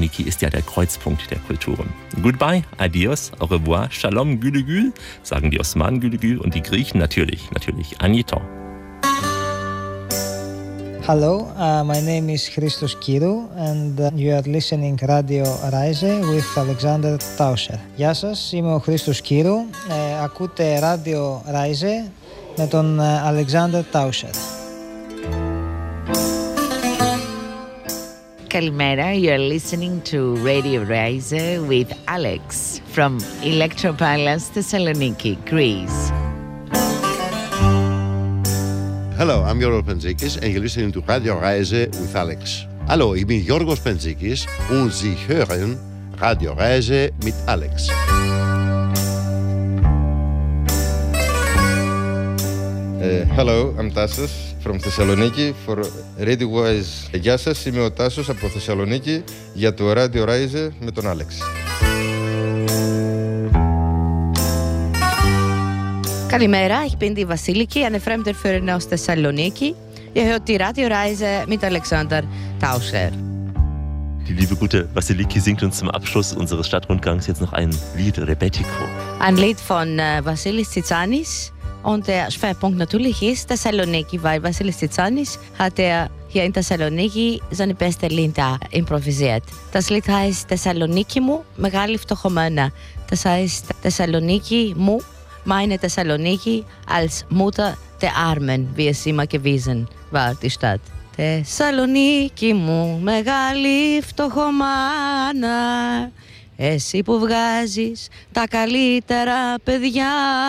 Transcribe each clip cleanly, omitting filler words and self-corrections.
Thessaloniki ist ja der Kreuzpunkt der Kulturen. Goodbye, adios, au revoir, shalom, gülü gül, sagen die Osmanen gülü gül und die Griechen natürlich Aniton. Hello, my name is Christos Kyrou and you are listening Radio Reise with Alexander Tauscher. Γεια σας, είμαι ο Χρήστος Κύρου. Ακούτε Radio Reise με τον Alexander Tauscher. Kalimera, you are listening to Radio Reise with Alex from Electropalace Thessaloniki, Greece. Hello, I'm Γιώργος Πεντζίκης and you're listening to Radio Reise with Alex. Hallo, ich bin Γιώργος Πεντζίκης und Sie hören Radio Reise mit Alex. Hello, I'm Tassos from Thessaloniki for Radio Wise. Γεια σας, είμαι ο Τάσος από Θεσσαλονίκη για το Radio Reise με τον Άλεξ. Kalimera, ich bin die Vasiliki, eine Fremdenführerin aus Thessaloniki. Ihr hört die Radioreise mit Alexander Tauscher. Die liebe gute Vasiliki singt uns zum Abschluss unseres Stadtrundgangs jetzt noch ein Lied, Rebetiko. Ein Lied von Vasilis Tsitsanis. Und der Schwerpunkt natürlich ist Thessaloniki, weil Vasilis Tsitsanis hat hier in Thessaloniki seine beste Lieder improvisiert. Das Lied heißt Thessaloniki μου, μεγάλη φτωχομένα. Das heißt Thessaloniki μου, meine Thessaloniki als Mutter der Armen, wie es immer gewesen war, die Stadt. Θεσσαλονίκη μου, μεγάλη φτωχομάνα, εσύ που βγάζεις τα καλύτερα παιδιά.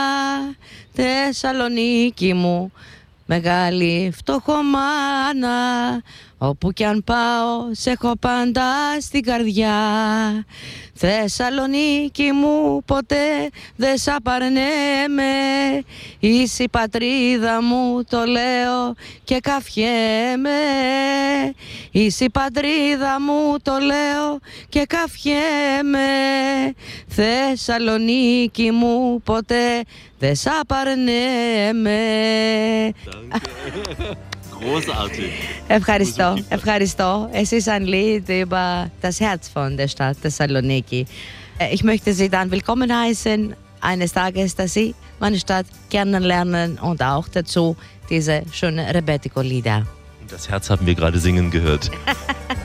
Θεσσαλονίκη μου, μεγάλη φτωχομάνα, όπου κι αν πάω σε έχω πάντα στην καρδιά. Θεσσαλονίκη μου, ποτέ δεν σ' απαρνέμαι, είσαι η πατρίδα μου, το λέω και καφιέμαι. Είσαι η πατρίδα μου, το λέω και καφιέμαι. Θεσσαλονίκη μου, ποτέ δεν σ' απαρνέμαι. Großartig. Ευχαριστώ. Es ist ein Lied über das Herz von der Stadt Thessaloniki. Ich möchte Sie dann willkommen heißen, eines Tages, dass Sie meine Stadt kennenlernen und auch dazu diese schönen Rebetiko-Lieder. Das Herz haben wir gerade singen gehört.